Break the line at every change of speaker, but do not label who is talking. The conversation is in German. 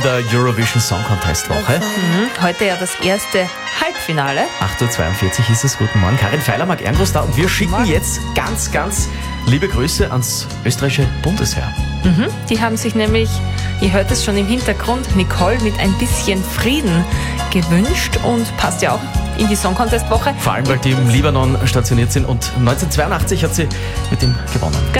Der Eurovision Song Contest Woche.
Heute ja das erste Halbfinale.
8.42 Uhr ist es. Guten Morgen. Karin Feiler, Marc Erngroß da. Und wir schicken jetzt ganz, ganz liebe Grüße ans österreichische Bundesheer.
Die haben sich nämlich, ihr hört es schon im Hintergrund, Nicole mit ein bisschen Frieden gewünscht und passt ja auch in die Song Contest Woche.
Vor allem, weil die im Libanon stationiert sind und 1982 hat sie mit ihm gewonnen.